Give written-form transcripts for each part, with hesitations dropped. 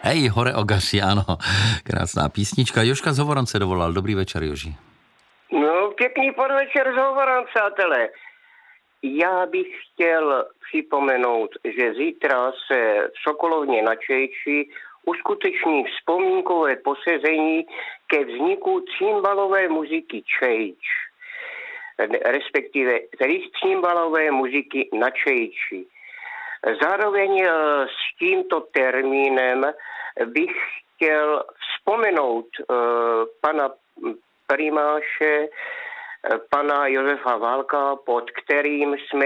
Hej, hore Ogaři, ano. Krásná písnička. Jožka z Hovorance dovolal. Dobrý večer, Joži. No, pěkný podvečer z Hovoran, přátelé. Já bych chtěl připomenout, že zítra se v Sokolovně na Čejči uskuteční vzpomínkové posezení ke vzniku cimbalové muziky Čejč, respektive cimbalové muziky na Čejči. Zároveň s tímto termínem bych chtěl vzpomenout pana primáše, pana Josefa Válka, pod kterým jsme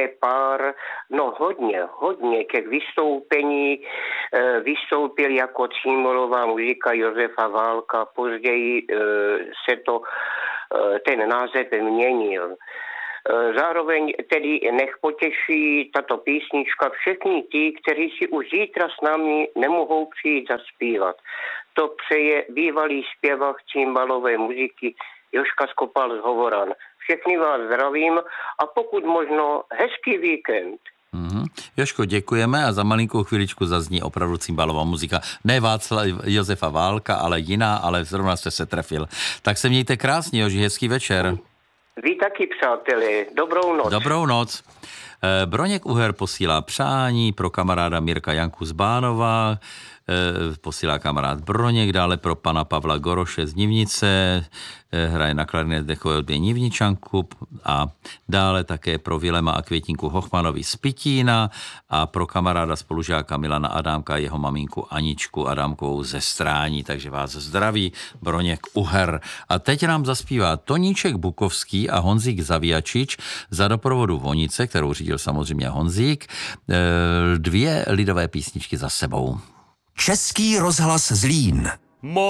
hodně těch vystoupení vystoupil jako cimbalová muzika Josefa Válka. Později se ten název měnil. Zároveň tedy nech potěší tato písnička všechny ty, kteří si už zítra s námi nemohou přijít zaspívat. To přeje bývalý zpěvák cimbalové muziky Jožka Skopal z Hovoran. Všechny vás zdravím a pokud možno hezký víkend. Jožko, děkujeme a za malinkou chviličku zazní opravdu cimbalová muzika. Ne Václav Josefa Válka, ale jiná, ale zrovna jste se trefil. Tak se mějte krásně, Joži, hezký večer. Vy taky, přátelé. Dobrou noc. Dobrou noc. Broněk Uher posílá přání pro kamaráda Mirka Janku z Bánova, posílá kamarád Broněk, dále pro pana Pavla Goroše z Nivnice, hraje na klarinet dechové hudbě Nivničanku a dále také pro Vilema a Květinku Hochmanovi z Pitína a pro kamaráda spolužáka Milana Adámka a jeho maminku Aničku Adámkovou ze Strání, takže vás zdraví Broněk Uher. A teď nám zaspívá Toníček Bukovský a Honzík Zavijačič za doprovodu Vonice, kterou řídil samozřejmě Honzík, dvě lidové písničky za sebou. Český rozhlas Zlín.